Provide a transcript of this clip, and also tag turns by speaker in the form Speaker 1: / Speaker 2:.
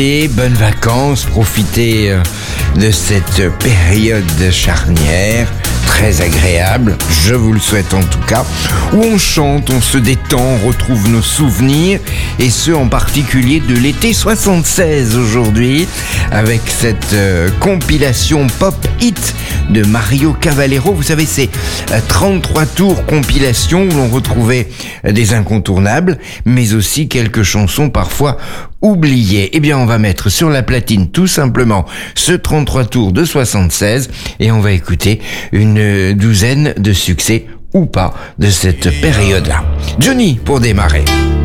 Speaker 1: Et bonnes vacances, profitez de cette période charnière, très agréable, je vous le souhaite en tout cas, où on chante, on se détend, on retrouve nos souvenirs, et ce en particulier de l'été 76 aujourd'hui, avec cette compilation pop hit de Mario Cavalero. Vous savez, c'est 33 tours compilation où l'on retrouvait des incontournables, mais aussi quelques chansons parfois oubliées. Eh bien, on va mettre sur la platine tout simplement ce 33 tours de 76 et on va écouter une douzaine de succès ou pas de cette période-là. Johnny pour démarrer.